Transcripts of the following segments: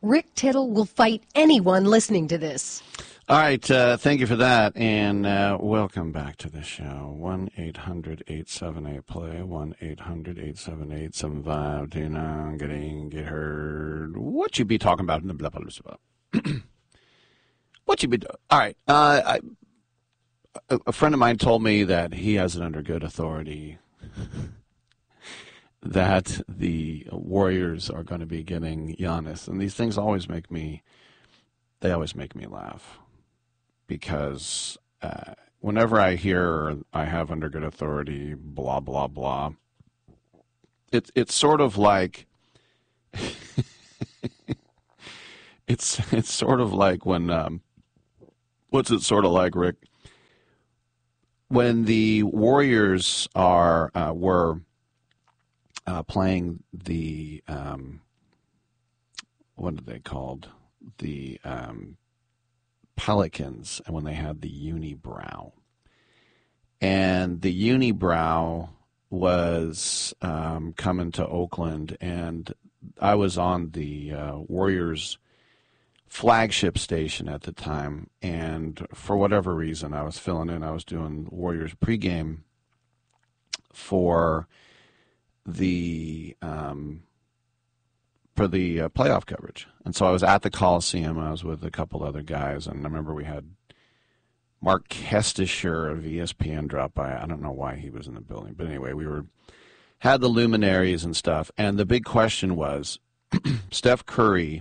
Rick Tittle will fight anyone listening to this. All right, thank you for that, and welcome back to the show. 1-800-878-PLAY, 1-800-878-7529, get heard. What you be talking about in the blah, blah, blah, blah. What you be doing? All right, a friend of mine told me that he has it under good authority that the Warriors are going to be getting Giannis, and these things always make me laugh. Because whenever I hear I have under good authority, blah, blah, blah, it's sort of like, it's sort of like when, what's it sort of like, Rick? When the Warriors were playing the, what are they called? The, Pelicans, and when they had the unibrow. And the unibrow was coming to Oakland, and I was on the Warriors flagship station at the time, and for whatever reason I was filling in. I was doing Warriors pregame for the playoff coverage. And so I was at the Coliseum. I was with a couple other guys, and I remember we had Mark Kestisher of ESPN drop by. I don't know why he was in the building, but anyway, had the luminaries and stuff. And the big question was, Steph Curry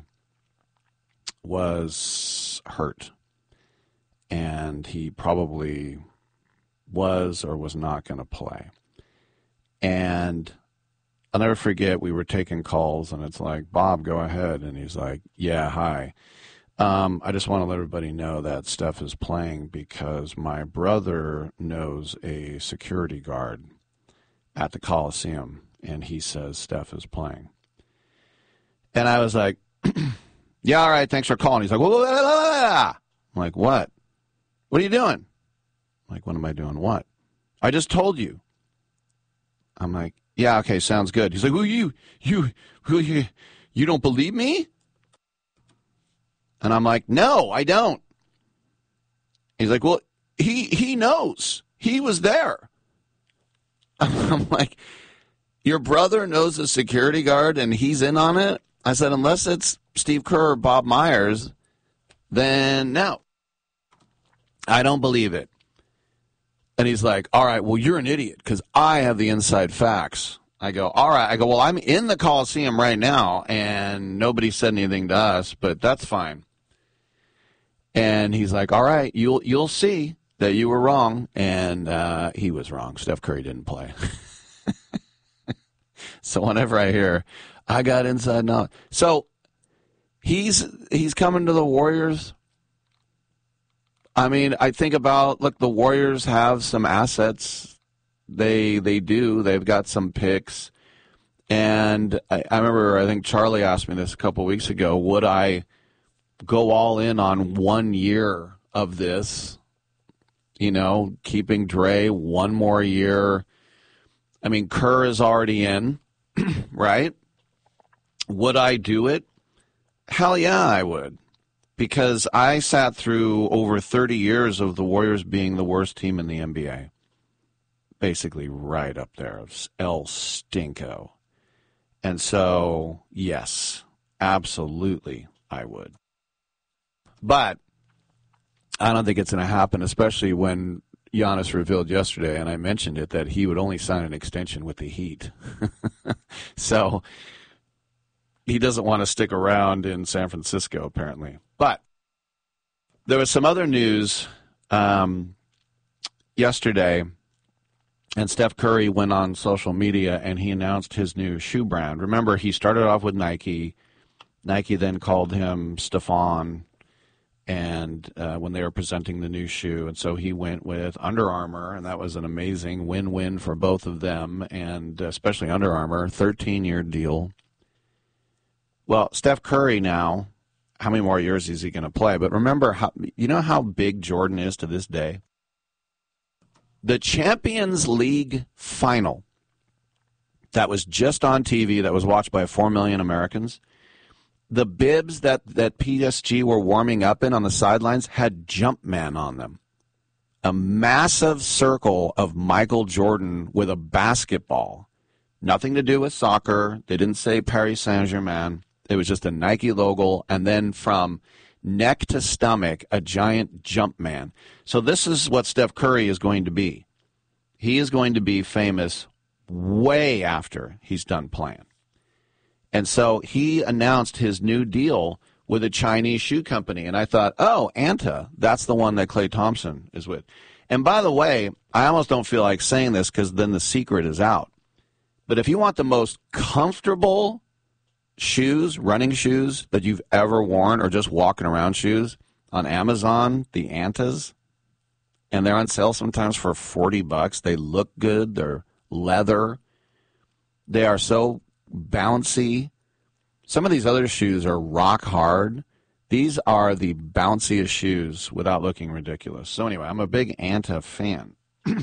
was hurt, and he probably was or was not going to play. And I'll never forget, we were taking calls, and it's like, Bob, go ahead. And he's like, yeah, hi. I just want to let everybody know that Steph is playing because my brother knows a security guard at the Coliseum, and he says Steph is playing. And I was like, yeah, all right, thanks for calling. He's like, I'm like, what? What are you doing? I'm like, what am I doing? What? I just told you. I'm like, yeah, okay, sounds good. He's like, well, you don't believe me? And I'm like, no, I don't. He's like, well, he knows. He was there. I'm like, your brother knows the security guard and he's in on it? I said, unless it's Steve Kerr or Bob Myers, then no. I don't believe it. And he's like, all right, well, you're an idiot because I have the inside facts. I go, all right. I go, well, I'm in the Coliseum right now, and nobody said anything to us, but that's fine. And he's like, all right, you'll see that you were wrong. And he was wrong. Steph Curry didn't play. So whenever I hear, I got inside knowledge. So he's coming to the Warriors. I mean, I think about, look, the Warriors have some assets. They do. They've got some picks. And I remember, I think Charlie asked me this a couple weeks ago, would I go all in on 1 year of this, keeping Dre one more year? I mean, Kerr is already in, right? Would I do it? Hell yeah, I would. Because I sat through over 30 years of the Warriors being the worst team in the NBA. Basically right up there of El Stinko. And so, yes, absolutely I would. But I don't think it's going to happen, especially when Giannis revealed yesterday, and I mentioned it, that he would only sign an extension with the Heat. So he doesn't want to stick around in San Francisco, apparently. But there was some other news yesterday, and Steph Curry went on social media, and he announced his new shoe brand. Remember, he started off with Nike. Nike then called him Stephon, and when they were presenting the new shoe. And so he went with Under Armour, and that was an amazing win-win for both of them, and especially Under Armour, 13-year deal. Well, Steph Curry now, how many more years is he going to play? But remember, how big Jordan is to this day? The Champions League final that was just on TV, that was watched by 4 million Americans, the bibs that PSG were warming up in on the sidelines had Jumpman on them. A massive circle of Michael Jordan with a basketball. Nothing to do with soccer. They didn't say Paris Saint-Germain. It was just a Nike logo, and then from neck to stomach, a giant Jumpman. So this is what Steph Curry is going to be. He is going to be famous way after he's done playing. And so he announced his new deal with a Chinese shoe company. And I thought, oh, Anta, that's the one that Klay Thompson is with. And by the way, I almost don't feel like saying this because then the secret is out. But if you want the most comfortable shoes, running shoes that you've ever worn, or just walking around shoes, on Amazon, the Antas, and they're on sale sometimes for $40. They look good. They're leather. They are so bouncy. Some of these other shoes are rock hard. These are the bounciest shoes without looking ridiculous. So anyway, I'm a big Anta fan.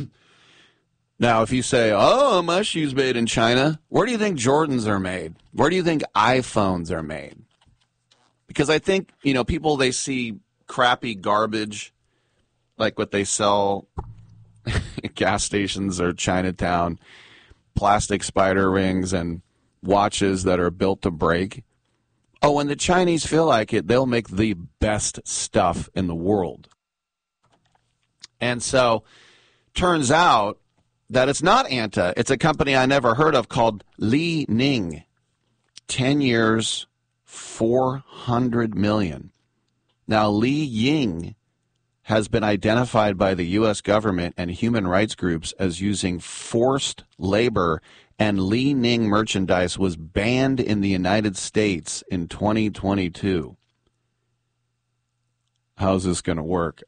Now, if you say, oh, my shoes made in China, where do you think Jordans are made? Where do you think iPhones are made? Because I think, people, they see crappy garbage like what they sell at gas stations or Chinatown, plastic spider rings and watches that are built to break. Oh, when the Chinese feel like it, they'll make the best stuff in the world. And so, turns out that it's not Anta. It's a company I never heard of called Li Ning. 10 years, $400 million. Now, Li Ying has been identified by the U.S. government and human rights groups as using forced labor, and Li Ning merchandise was banned in the United States in 2022. How's this going to work?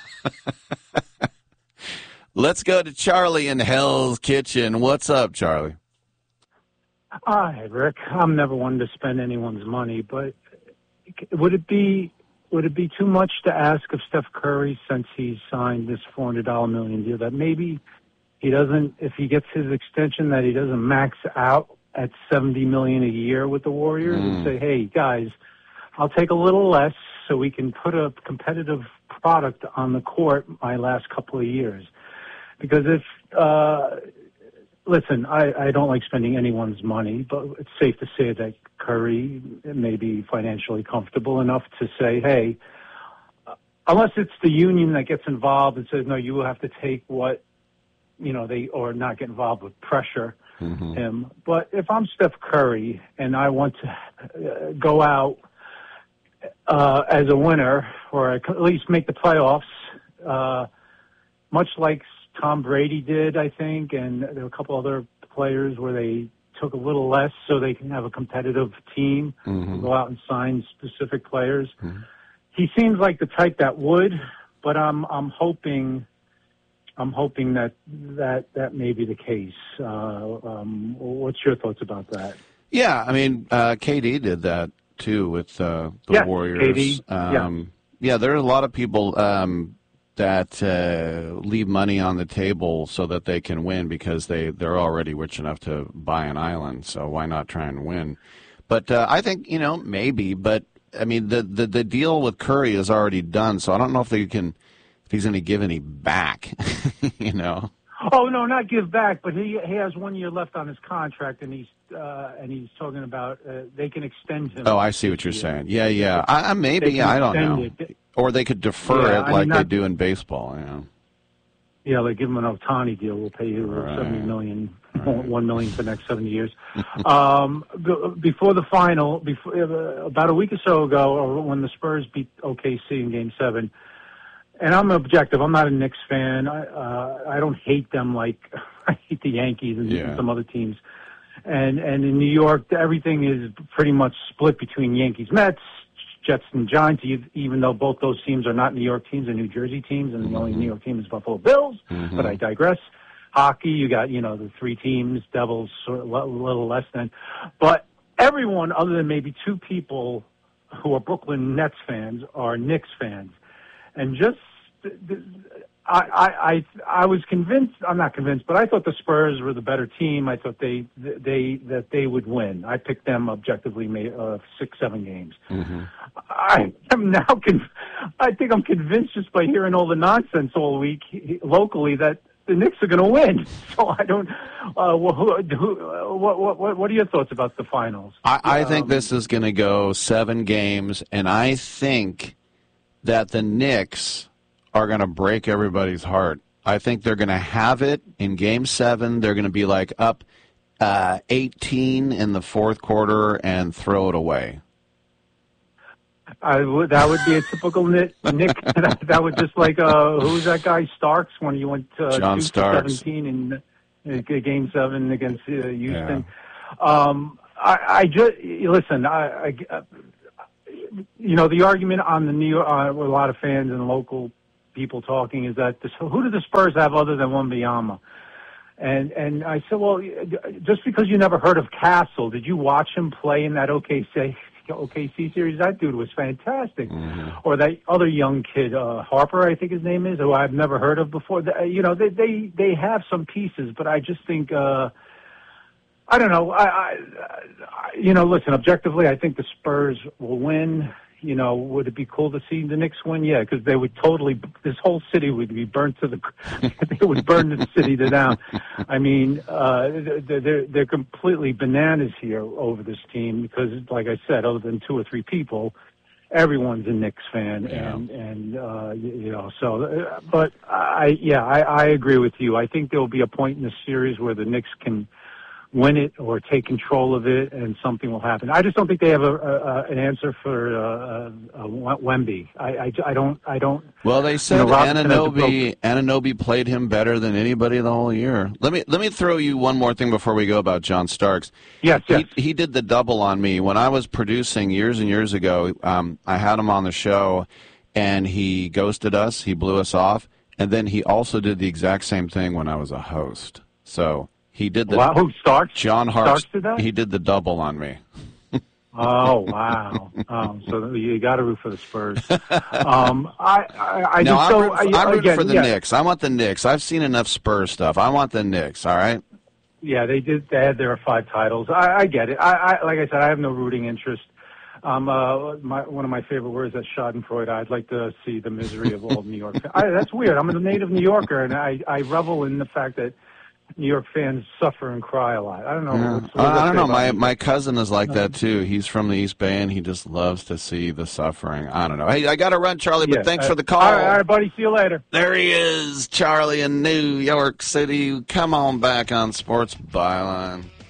Let's go to Charlie in Hell's Kitchen. What's up, Charlie? Hi, Rick. I'm never one to spend anyone's money, but would it be too much to ask of Steph Curry, since he's signed this $400 million deal, that maybe he doesn't, if he gets his extension, that he doesn't max out at $70 million a year with the Warriors and say, hey, guys, I'll take a little less so we can put a competitive product on the court my last couple of years. Because listen, I don't like spending anyone's money, but it's safe to say that Curry may be financially comfortable enough to say, hey, unless it's the union that gets involved and says, no, you will have to take what, or not get involved with pressure him. But if I'm Steph Curry and I want to go out as a winner, or at least make the playoffs, much like Tom Brady did, I think, and there were a couple other players where they took a little less so they can have a competitive team, go out and sign specific players. He seems like the type that would, but I'm hoping that may be the case. What's your thoughts about that? Yeah, I mean, KD did that too with the Warriors. KD. Yeah, there are a lot of people that leave money on the table so that they can win because they're already rich enough to buy an island. So why not try and win? But I think, maybe. But, I mean, the deal with Curry is already done, so I don't know if he's going to give any back, Oh, no, not give back, but he has 1 year left on his contract, and he's talking about they can extend him. Oh, I see what you're saying. Yeah. Maybe, I don't know. Or they could defer it like they do in baseball. Yeah, they give him an Ohtani deal. We'll pay you $70 million, $1 million for the next 70 years. Before the final, about a week or so ago, or when the Spurs beat OKC in Game 7, and I'm objective. I'm not a Knicks fan. I don't hate them like I hate the Yankees and some other teams. And in New York, everything is pretty much split between Yankees, Mets, Jets, and Giants, even though both those teams are not New York teams, they're New Jersey teams, and the only New York team is Buffalo Bills. But I digress. Hockey, you got, the three teams, Devils, a little less than. But everyone other than maybe two people who are Brooklyn Nets fans are Knicks fans. And I was convinced. I'm not convinced, but I thought the Spurs were the better team. I thought that they would win. I picked them objectively, 6-7 games. Mm-hmm. I am now. I think I'm convinced just by hearing all the nonsense all week locally that the Knicks are going to win. So I don't. What are your thoughts about the finals? I think this is going to go 7 games, and I think that the Knicks are going to break everybody's heart. I think they're going to have it in Game 7. They're going to be like up 18 in the fourth quarter and throw it away. That would be a typical Nick. That would just like who was that guy Starks when he went John 2-17 in Game 7 against Houston. Yeah. I just listen. The argument on the New York with a lot of fans and local people talking is that who do the Spurs have other than Wembanyama? And I said, well, just because you never heard of Castle, did you watch him play in that OKC series? That dude was fantastic. Mm-hmm. Or that other young kid, Harper, I think his name is, who I've never heard of before. They have some pieces, but I just think I don't know. Listen, objectively, I think the Spurs will win. Would it be cool to see the Knicks win? Yeah, because they would this whole city would be burnt to they would burn the city down. I mean, they're completely bananas here over this team because, like I said, other than 2 or 3 people, everyone's a Knicks fan, yeah. But I agree with you. I think there will be a point in the series where the Knicks can win it or take control of it, and something will happen. I just don't think they have an answer for Wemby. I don't. Well, they said Anunoby played him better than anybody the whole year. Let me throw you one more thing before we go about John Starks. Yes. He did the double on me when I was producing years and years ago. I had him on the show, and he ghosted us. He blew us off, and then he also did the exact same thing when I was a host. So. He did the who Starks? John Hart. Starks did that? He did the double on me. Oh wow! So you got to root for the Spurs. I'm rooting for the Knicks. I want the Knicks. I've seen enough Spurs stuff. I want the Knicks. All right. Yeah, they did. They had their 5 titles. I get it. Like I said, I have no rooting interest. One of my favorite words is Schadenfreude. I'd like to see the misery of all New York. That's weird. I'm a native New Yorker, and I revel in the fact that New York fans suffer and cry a lot. I don't know. Yeah. I don't know. My cousin is like that too. He's from the East Bay, and he just loves to see the suffering. I don't know. Hey, I got to run, Charlie, but thanks for the call. All right, buddy. See you later. There he is, Charlie in New York City. Come on back on Sports Byline.